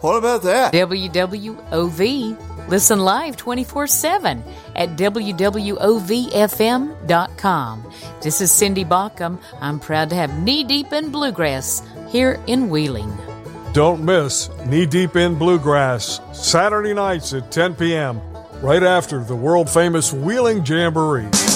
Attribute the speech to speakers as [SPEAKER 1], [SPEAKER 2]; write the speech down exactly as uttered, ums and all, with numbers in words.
[SPEAKER 1] What about that?
[SPEAKER 2] W W O V. Listen live twenty-four seven at W W O V F M dot com. This is Cindy Baucom. I'm proud to have Knee Deep in Bluegrass here in Wheeling.
[SPEAKER 3] Don't miss Knee Deep in Bluegrass, Saturday nights at ten p.m., right after the world-famous Wheeling Jamboree.